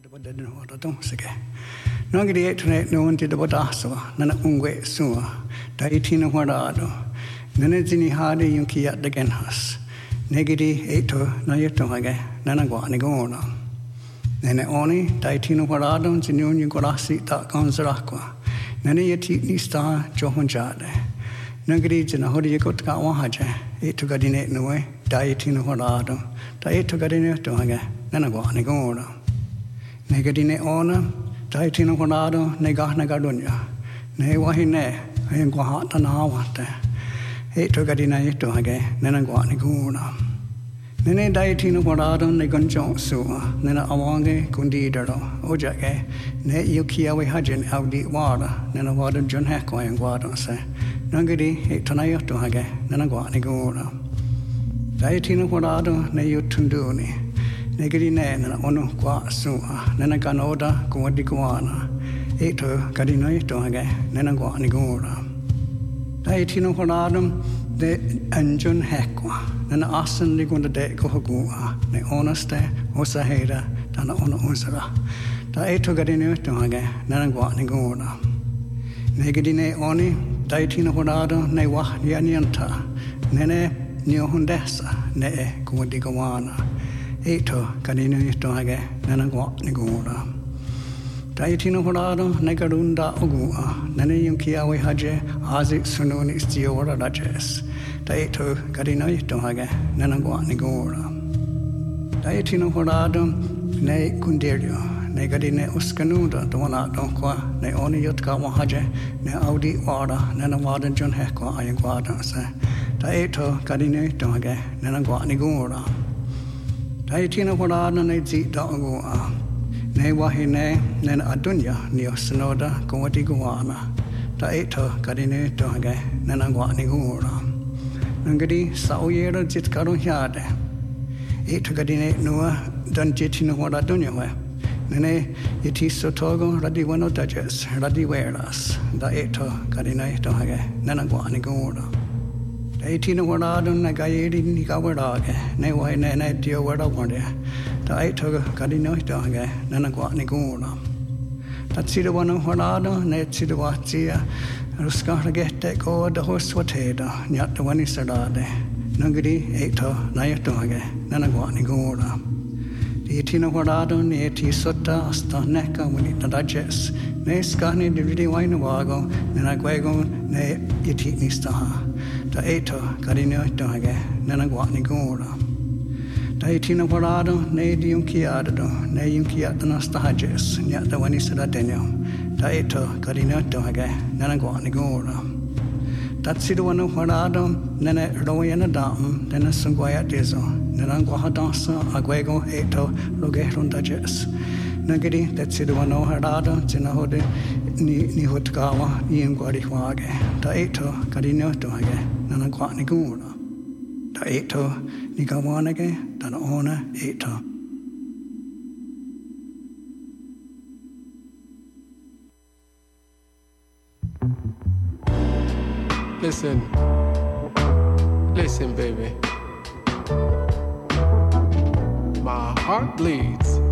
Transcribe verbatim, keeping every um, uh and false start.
Nagri etne no unti the Botaswa, Nana Ungwe Sua, Daitina Huarado, Nanazini Hadi Yunki at the Genhas, Negidi Eto, Nayatomage, Nanaguanigona. Nene Oni, Daitino Huarado, Zinun Gorasi, that Gonzaraqua, Nanayati Nista, Johunjade. Nagri Zinahodi Gotka Wahaja, Eto Gadine Nue, Daitino Huarado, Daeto Gadine Tohaga, Nanaguanigona. Negadine Ona, Daitino Honado, Negah Negadunya, Ne Wahine, Ayangwahat and Awate, Eto Gadina Itohage, Nenaguaniguna. Nene Daitino Honado, Negunjo Sua, Nena Awange, Gundidero, Ojake, Ne Yukiawe Hajin, Audi Wada, Nena Wada John Heko and Guadose, Nagadi, Etonayotohage, Nenaguaniguna. Daitino Honado, Ne Yutunduni. Negri ne na ono kwa sua nena kanoda kwa dikuana eto kadino ito hage nena kwa nigura daitino honadum de anjun hekwa nena asan ligunda de kohogua ne onaste osaheda dana ono usara da eto kadino ito hage nena kwa nigura negri ne oni daitino honado ne wah yanianta nene nyohundesa ne kwa dikuana Eto, Kadino Tohage, Nanagua Nigura. Daitino Horado, Negarunda Ogua, Nene Yunkiawe Haje, Azi Sununi Stiora Rajes. Daito, Kadino Tohage, Nanagua Nigura. Daitino Horado, Ne Gundirio, Negadine Uskanuda, Dona Donqua, Ne Oni Yutka Wahaje, Ne Audi Wada, Nanawada John Hekwa, Ayaguada, Se. Daito, Kadino Tohage, Nanagua Nigura. Daitino Horana ne zi dogua, ne wahine, nen adunya, neo snoda, gawati guana, daito, gadine doge, nenanguanigura. Nangadi, sauyera zitkaro yade. Eto gadine nua, dun jitino hora dunyawe. Nene, yeti sotogo, radiwano dajes, radiweras, daito, gadine doge, nenanguanigura. Daitino Horado, Nagayedi Nigawage, Newa Nene Dio Wada Wade, Daito Gadino Doge, Nanaguanigura. That's the one of Horado, Netsiduatia, Ruscaragete, go the horse wateda, Nyat the one is Sadade, Nugadi, Eto, Nayatoge, Nanaguanigura. The Tino Horado, Neti Sota, Asta Neca, when it digest, Ne Scani, the Vidi Winawago, Nenaguego, Ne Yetini Staha. Daito, Gadino Doge, Nanaguanigura. Daitino Horado, Ne Diunkiado, Ne Yunkiatana Stahages, Nyat the one is Sadenio. Daito, Gadino Doge, Nanaguanigura. That's the one of Horado, Nene Royana Dam, Nena Sunguaya Dizo, Nenanguadansa, Aguego, Eto, Rogerun Dages. Nagadi, that's the one of Horado, Zinahode, Nihutgawa, Yimguadihwage, Daito, Gadino Doge, Nanaguanigura. Daito, Nigawanage, Danaona, Eto. Listen, listen, baby. My heart bleeds